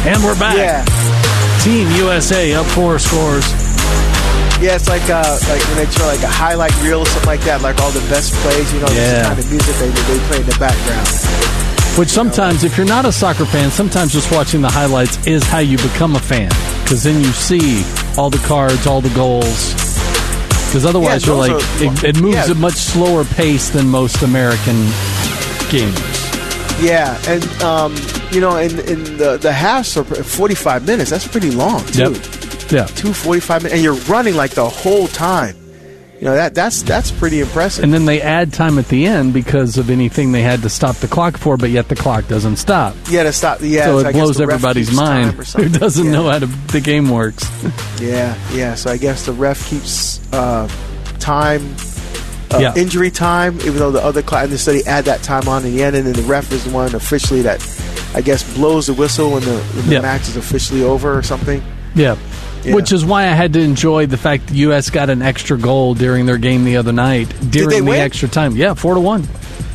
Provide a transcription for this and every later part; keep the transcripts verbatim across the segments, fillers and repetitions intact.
And we're back. Yeah. Team U S A up four scores. Yeah, it's like uh, like when they show like a highlight reel or something like that, like all the best plays, you know, Yeah. this kind of music they, they play in the background. Which sometimes, if you're not a soccer fan, sometimes just watching the highlights is how you become a fan. Because then you see all the cards, all the goals. Because otherwise Yeah, you're like, those are- it, it moves yeah. at a much slower pace than most American games. Yeah, and um, you know, in in the the halves are forty-five minutes. That's pretty long too. Yep. Yeah. Two forty-five minutes, and you're running like the whole time. You know that that's that's pretty impressive. And then they add time at the end because of anything they had to stop the clock for, but yet the clock doesn't stop. yeah, to stop. Yeah, so it's- it I guess blows the ref everybody's keeps time mind or who something. doesn't yeah. know how to, the game works. Yeah, yeah. So I guess the ref keeps uh, time, uh, Yeah. injury time, even though the other class, and so they add that time on in the end, and then the ref is the one officially that, I guess, blows the whistle when the, when the Yeah. match is officially over or something. Yeah. Yeah. Which is why I had to enjoy the fact the U S got an extra goal during their game the other night. During they the win? extra time. Yeah, four to one.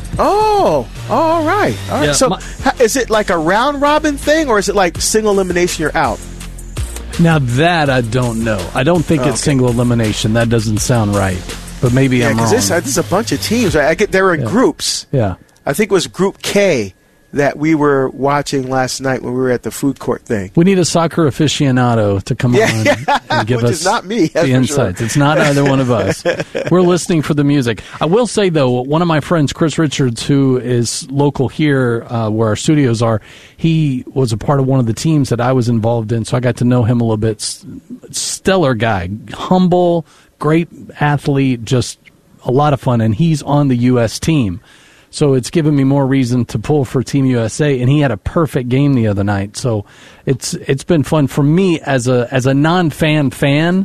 Oh, oh, all right. All right. Yeah, so my- ha- is it like a round robin thing, or is it like single elimination, you're out? Now that I don't know. I don't think Okay. it's single elimination. That doesn't sound right. But maybe Yeah, I'm wrong. because this, this is a bunch of teams. Right? I get they were in Yeah. groups. yeah. I think it was Group K that we were watching last night when we were at the food court thing. We need a soccer aficionado to come Yeah, on yeah. and give Which us is not me, that's the for sure. insights. It's not either one of us. We're listening for the music. I will say, though, one of my friends, Chris Richards, who is local here uh, where our studios are, he was a part of one of the teams that I was involved in, so I got to know him a little bit. S- Stellar guy, humble, great athlete, just a lot of fun, and he's on the U S team. So it's given me more reason to pull for Team U S A, and he had a perfect game the other night. So it's it's been fun for me as a as a non-fan fan.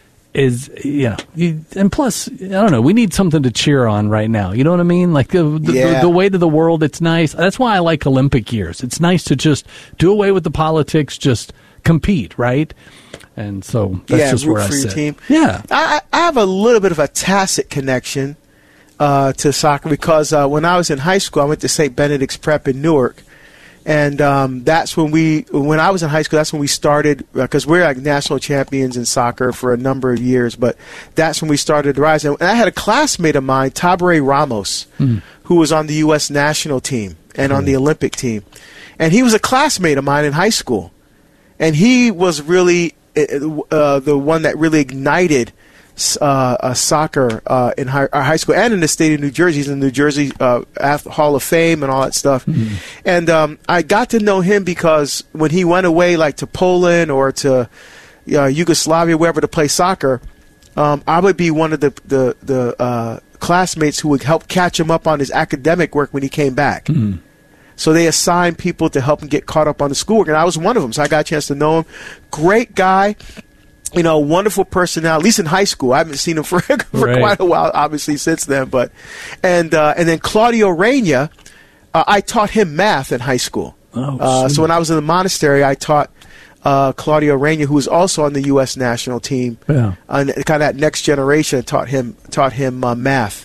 Is you know, you, and plus I don't know. We need something to cheer on right now. You know what I mean? Like the the, Yeah. the the weight of the world. It's nice. That's why I like Olympic years. It's nice to just do away with the politics. Just compete, right? And so that's yeah, just root where I for your sit. team. Yeah. I, I have a little bit of a tacit connection uh, to soccer because uh, when I was in high school, I went to Saint Benedict's Prep in Newark, and um, that's when we, when I was in high school, that's when we started because we're like national champions in soccer for a number of years. But that's when we started to rise. And I had a classmate of mine, Tabaré Ramos, Mm. who was on the U S national team and on the Olympic team, and he was a classmate of mine in high school, and he was really uh, the one that really ignited uh, uh, soccer uh, in high, our high school and in the state of New Jersey. He's in the New Jersey uh, Hall of Fame and all that stuff. Mm-hmm. And um, I got to know him because when he went away, like to Poland or to uh, Yugoslavia, wherever to play soccer, um, I would be one of the the, the uh, classmates who would help catch him up on his academic work when he came back. Mm-hmm. So they assigned people to help him get caught up on the schoolwork, and I was one of them. So I got a chance to know him. Great guy. You know, wonderful personality, at least in high school. I haven't seen him for, for right. quite a while, obviously, since then. But and uh, and then Claudio Reina, uh, I taught him math in high school. Oh, uh, so when I was in the monastery, I taught uh, Claudio Reina, who was also on the U S national team, Yeah. and kind of that next generation, taught him taught him uh, math.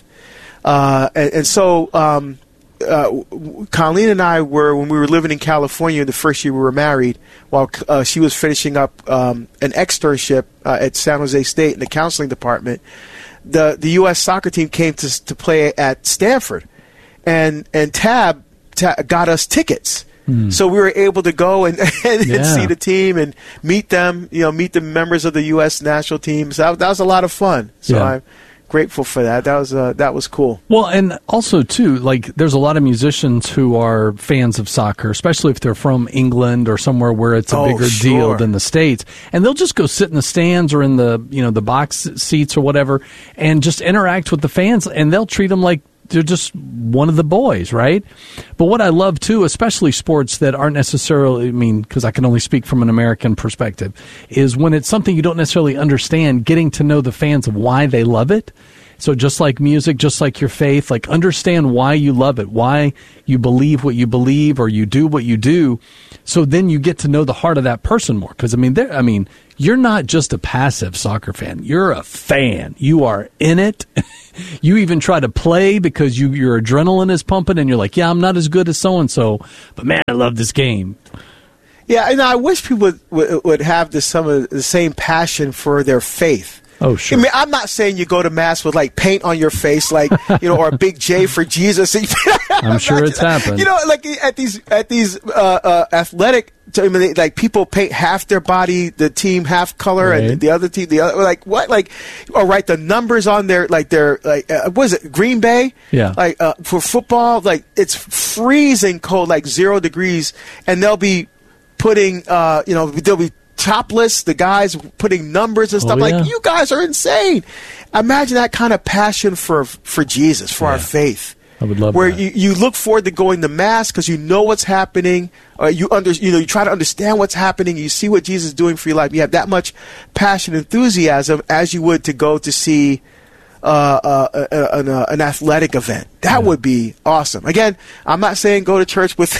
Uh, and, and so um, uh, Colleen and I were, when we were living in California the first year we were married, while uh, she was finishing up um, an externship uh, at San Jose State in the counseling department, the the U S soccer team came to to play at Stanford, and and Tab, Tab got us tickets. Mm. So we were able to go and, and, Yeah. and see the team and meet them, you know, meet the members of the U S national team. So that, that was a lot of fun. So Yeah. I'm grateful for that. That was uh, that was cool. Well, and also, too, like, there's a lot of musicians who are fans of soccer, especially if they're from England or somewhere where it's a Oh, bigger sure. deal than the States. And they'll just go sit in the stands or in the, you know, the box seats or whatever and just interact with the fans, and they'll treat them like they're just one of the boys, right? But what I love, too, especially sports that aren't necessarily, I mean, because I can only speak from an American perspective, is when it's something you don't necessarily understand, getting to know the fans of why they love it. So just like music, just like your faith, like understand why you love it, why you believe what you believe or you do what you do. So then you get to know the heart of that person more. Because, I mean, I mean, you're not just a passive soccer fan. You're a fan. You are in it. You even try to play because you, your adrenaline is pumping and you're like, yeah, I'm not as good as so-and-so, but man, I love this game. Yeah, and I wish people would, would, would have the, some of the same passion for their faith. Oh, sure. I mean, I'm not saying you go to mass with like paint on your face, like, you know, or a big J for Jesus. I'm sure it's happened. You know, like at these at these uh, uh, athletic, I mean, like people paint half their body, the team half color, right. and the other team the other. Like what? Like, or write the numbers on their like their like uh, what is it? Green Bay. Yeah. Like uh, for football, like it's freezing cold, like zero degrees, and they'll be putting, uh, you know, they'll be topless, the guys putting numbers and stuff. Oh, yeah. Like, you guys are insane. Imagine that kind of passion for for Jesus, for yeah. our faith. I would love where that. you, you look forward to going to mass because you know what's happening. Or you under you know you try to understand what's happening. You see what Jesus is doing for your life. You have that much passion, enthusiasm as you would to go to see uh, uh, an, uh, an athletic event. That yeah. would be awesome. Again, I'm not saying go to church with,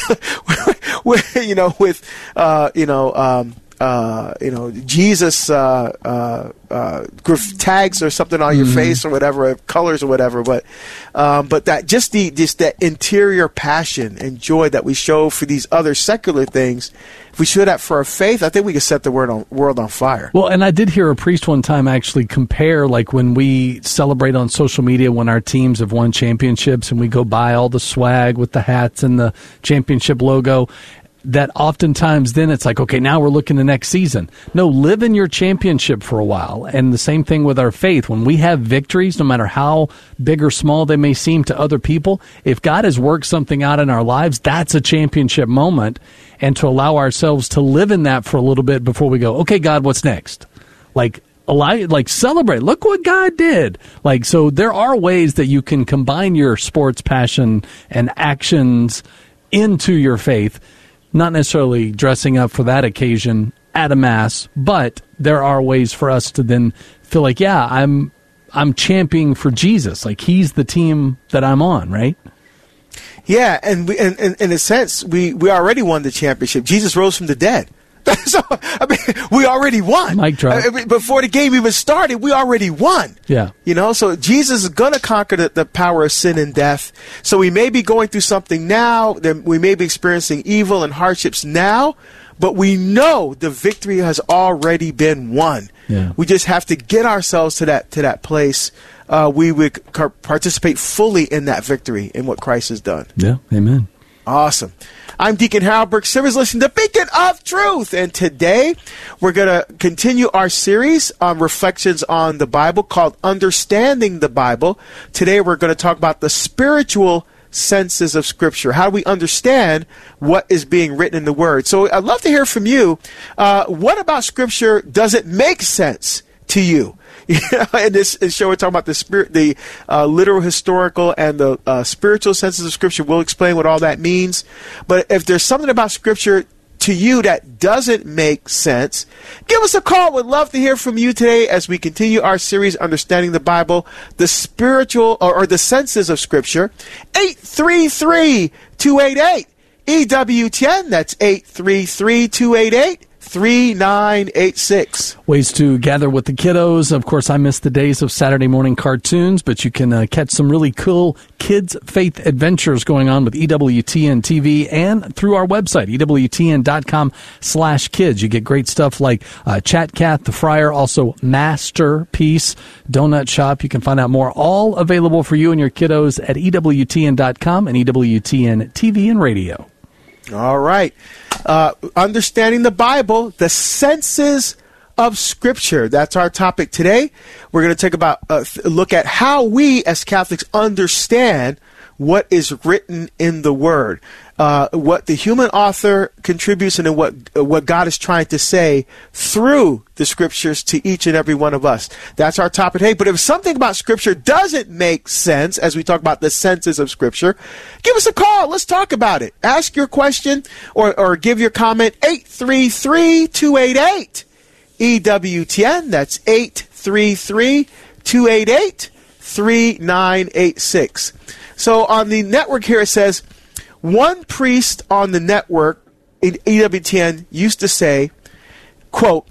with you know with uh, you know. Um, Uh, you know, Jesus uh, uh, uh, graf- tags or something on your mm-hmm. face or whatever, colors or whatever. But um, but that just the just that interior passion and joy that we show for these other secular things, if we show that for our faith, I think we can set the world on, world on fire. Well, and I did hear a priest one time actually compare, like when we celebrate on social media when our teams have won championships and we go buy all the swag with the hats and the championship logo, that oftentimes then it's like, okay, now we're looking to next season. No, live in your championship for a while. And the same thing with our faith. When we have victories, no matter how big or small they may seem to other people, if God has worked something out in our lives, that's a championship moment. And to allow ourselves to live in that for a little bit before we go, okay, God, what's next? Like, allow, like celebrate. Look what God did. Like, so there are ways that you can combine your sports passion and actions into your faith. Not necessarily dressing up for that occasion at a mass, but there are ways for us to then feel like, yeah, I'm I'm championing for Jesus. Like he's the team that I'm on, right? Yeah, and we, and, and in a sense, we, we already won the championship. Jesus rose from the dead. So, I mean, we already won. Mic drop. I mean, before the game even started, we already won. Yeah. You know, so Jesus is going to conquer the, the power of sin and death. So we may be going through something now. Then we may be experiencing evil and hardships now, but we know the victory has already been won. Yeah. We just have to get ourselves to that to that place. Uh, we would car- participate fully in that victory in what Christ has done. Yeah. Amen. Awesome. I'm Deacon Harold Burke Sivers, listening to Beacon of Truth. And today we're going to continue our series on reflections on the Bible called Understanding the Bible. Today we're going to talk about the spiritual senses of Scripture. How do we understand what is being written in the Word? So I'd love to hear from you. Uh, what about Scripture doesn't make sense to you? You know, in this show, we're talking about the spirit, the uh, literal, historical, and the uh, spiritual senses of Scripture. We'll explain what all that means. But if there's something about Scripture to you that doesn't make sense, give us a call. We'd love to hear from you today as we continue our series, Understanding the Bible, the spiritual or, or the senses of Scripture. eight three three, two eight eight, E W T N. That's eight three three, two eight eight, three nine eight six. Ways to gather with the kiddos. Of course, I miss the days of Saturday morning cartoons, but you can uh, catch some really cool kids' faith adventures going on with E W T N T V and through our website, E W T N dot com slash kids. You get great stuff like uh, Chat Cat the Friar, also Masterpiece Donut Shop. You can find out more, all available for you and your kiddos at E W T N dot com and E W T N T V and radio. All right. Uh, understanding the Bible, the senses of Scripture. That's our topic today. We're going to take about a uh, look at how we as Catholics understand what is written in the Word, uh, what the human author contributes, and then what uh, what God is trying to say through the Scriptures to each and every one of us. That's our topic today. But if something about Scripture doesn't make sense, as we talk about the senses of Scripture, give us a call. Let's talk about it. Ask your question or, or give your comment. eight three three, two eight eight, E W T N. That's eight three three, two eight eight, three nine eight six. So on the network here it says, one priest on the network in E W T N used to say, quote,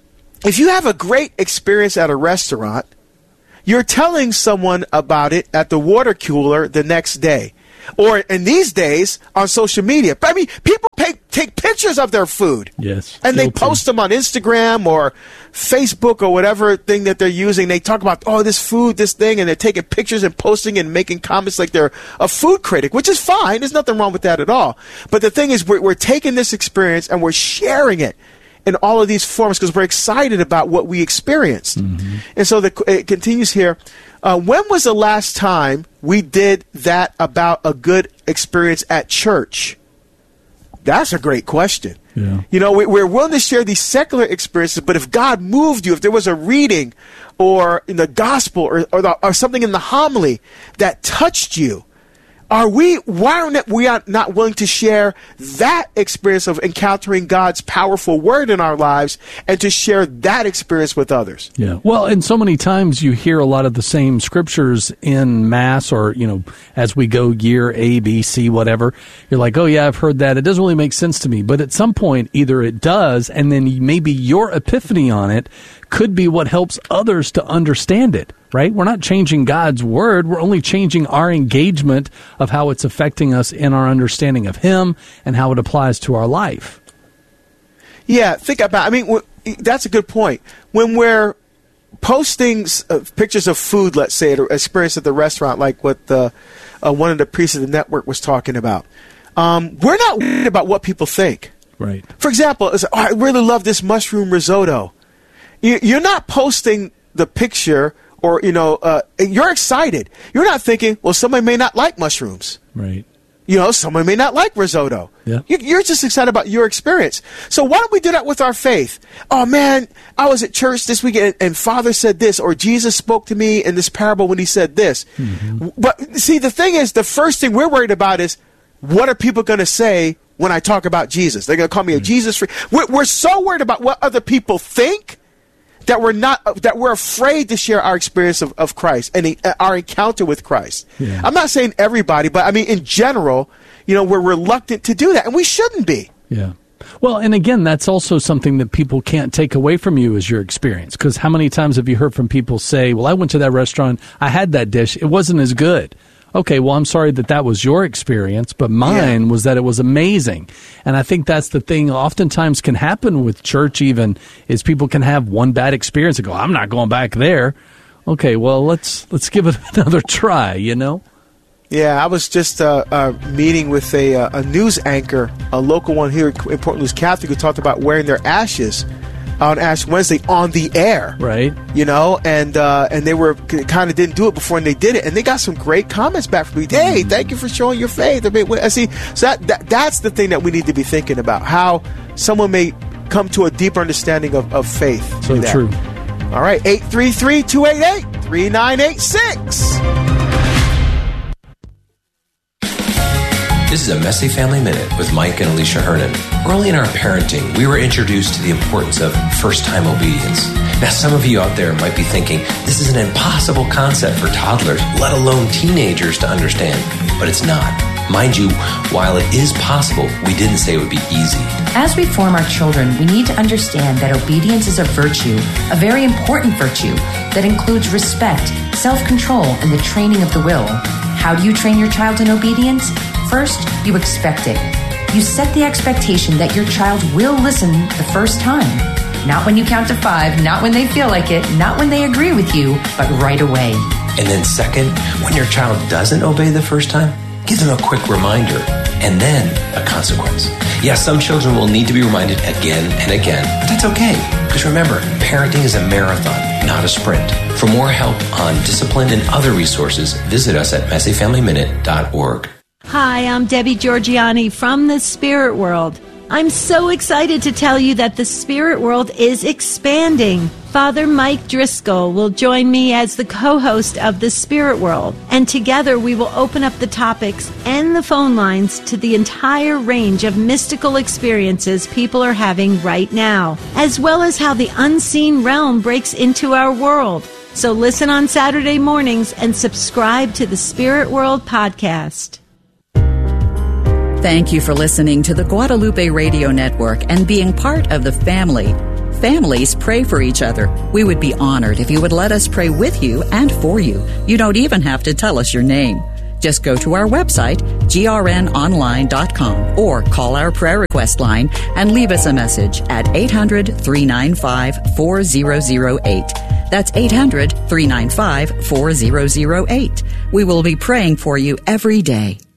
if you have a great experience at a restaurant, you're telling someone about it at the water cooler the next day. Or in these days on social media. But I mean, people pay, take pictures of their food. Yes. And guilty. they post them on Instagram or Facebook or whatever thing that they're using. They talk about, oh, this food, this thing, and they're taking pictures and posting and making comments like they're a food critic, which is fine. There's nothing wrong with that at all. But the thing is, we're, we're taking this experience and we're sharing it in all of these forms because we're excited about what we experienced. Mm-hmm. And so the, it continues here. Uh, when was the last time we did that about a good experience at church? That's a great question. Yeah. You know, we, we're willing to share these secular experiences, but if God moved you, if there was a reading or in the gospel or, or, the, or something in the homily that touched you, Are we, why are we not willing to share that experience of encountering God's powerful word in our lives and to share that experience with others? Yeah. Well, and so many times you hear a lot of the same scriptures in Mass or, you know, as we go year A, B, C, whatever. You're like, oh, yeah, I've heard that. It doesn't really make sense to me. But at some point, either it does, and then maybe your epiphany on it could be what helps others to understand it. Right? We're not changing God's word. We're only changing our engagement of how it's affecting us in our understanding of Him and how it applies to our life. Yeah, think about, I mean, w- that's a good point. When we're posting uh, pictures of food, let's say, or experience at the restaurant, like what the, uh, one of the priests of the network was talking about, um, we're not worried about what people think. Right. For example, it's, oh, I really love this mushroom risotto. You, you're not posting the picture. Or, you know, uh, you're excited. You're not thinking, well, somebody may not like mushrooms. Right. You know, someone may not like risotto. Yeah. You're just excited about your experience. So why don't we do that with our faith? Oh, man, I was at church this weekend and Father said this, or Jesus spoke to me in this parable when he said this. Mm-hmm. But see, the thing is, the first thing we're worried about is, what are people going to say when I talk about Jesus? They're going to call me a mm-hmm. Jesus freak. We're, we're so worried about what other people think that we're not, that we're afraid to share our experience of, of Christ and uh, our encounter with Christ. Yeah. I'm not saying everybody, but I mean, in general, you know, we're reluctant to do that, and we shouldn't be. Yeah. Well, and again, that's also something that people can't take away from you as your experience. Because how many times have you heard from people say, well, I went to that restaurant, I had that dish, it wasn't as good. Okay, well, I'm sorry that that was your experience, but mine yeah. was that it was amazing. And I think that's the thing oftentimes can happen with church even, is people can have one bad experience and go, I'm not going back there. Okay, well, let's let's give it another try, you know? Yeah, I was just uh, uh, meeting with a, uh, a news anchor, a local one here in Portland who's Catholic, who talked about wearing their ashes on Ash Wednesday on the air, right? You know, and uh, and they were kind of didn't do it before, and they did it, and they got some great comments back from me. Hey, thank you for showing your faith. I mean, I see, so that, that that's the thing that we need to be thinking about: how someone may come to a deeper understanding of, of faith. So true. All right, eight three three, two eight eight, three nine eight six. This is a Messy Family Minute with Mike and Alicia Hernan. Early in our parenting, we were introduced to the importance of first-time obedience. Now, some of you out there might be thinking, this is an impossible concept for toddlers, let alone teenagers, to understand. But it's not. Mind you, while it is possible, we didn't say it would be easy. As we form our children, we need to understand that obedience is a virtue, a very important virtue, that includes respect, self-control, and the training of the will. How do you train your child in obedience? First, you expect it. You set the expectation that your child will listen the first time. Not when you count to five, not when they feel like it, not when they agree with you, but right away. And then second, when your child doesn't obey the first time, give them a quick reminder and then a consequence. Yeah, some children will need to be reminded again and again, but that's okay. Because remember, parenting is a marathon, not a sprint. For more help on discipline and other resources, visit us at messy family minute dot org. Hi, I'm Debbie Georgiani from the Spirit World. I'm so excited to tell you that the Spirit World is expanding. Father Mike Driscoll will join me as the co-host of the Spirit World, and together we will open up the topics and the phone lines to the entire range of mystical experiences people are having right now, as well as how the unseen realm breaks into our world. So listen on Saturday mornings and subscribe to the Spirit World podcast. Thank you for listening to the Guadalupe Radio Network and being part of the family. Families pray for each other. We would be honored if you would let us pray with you and for you. You don't even have to tell us your name. Just go to our website, g r n online dot com, or call our prayer request line and leave us a message at eight hundred, three nine five, four zero zero eight. That's eight hundred, three nine five, four zero zero eight. We will be praying for you every day.